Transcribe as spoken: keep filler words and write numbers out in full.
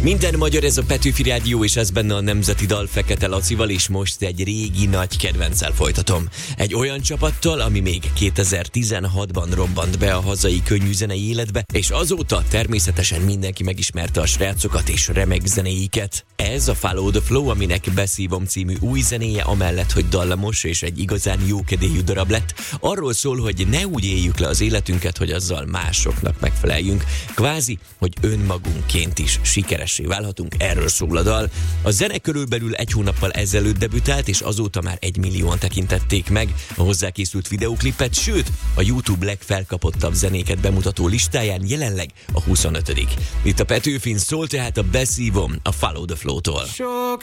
Minden magyar, ez a Petőfi Rádió, és ez benne a Nemzeti Dal Fekete Lacival, és most egy régi nagy kedvenccel folytatom. Egy olyan csapattal, ami még kétezer-tizenhatban robbant be a hazai könnyűzenei életbe, és azóta természetesen mindenki megismerte a srácokat és remek zenéiket. Ez a Follow the Flow, aminek Beszívom című új zenéje, amellett, hogy dallamos és egy igazán jókedélyű darab lett, arról szól, hogy ne úgy éljük le az életünket, hogy azzal másoknak megfeleljünk. Kvázi, hogy önmagunkként is sikeressé válhatunk, erről szól a dal. A zene körülbelül egy hónappal ezelőtt debütált, és azóta már egy millióan tekintették meg a hozzákészült videóklipet, sőt, a YouTube legfelkapottabb zenéket bemutató listáján jelenleg a huszonötödik Itt a Petőfin szól tehát a Beszívom a Follow the Flow-tól. Sok